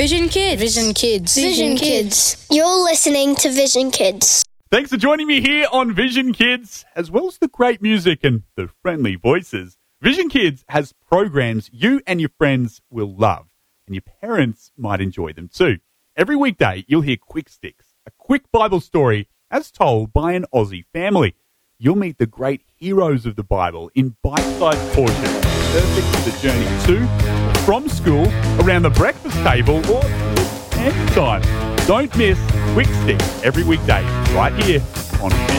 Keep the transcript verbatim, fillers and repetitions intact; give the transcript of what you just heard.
Vision Kids. Vision Kids. Vision Kids. You're listening to Vision Kids. Thanks for joining me here on Vision Kids, as well as the great music and the friendly voices. Vision Kids has programs you and your friends will love, and your parents might enjoy them too. Every weekday, you'll hear Quick Sticks, a quick Bible story as told by an Aussie family. You'll meet the great heroes of the Bible in bite-sized portions, perfect for the journey to or from school, around the breakfast table, or any time. Don't miss Quick Sticks every weekday right here on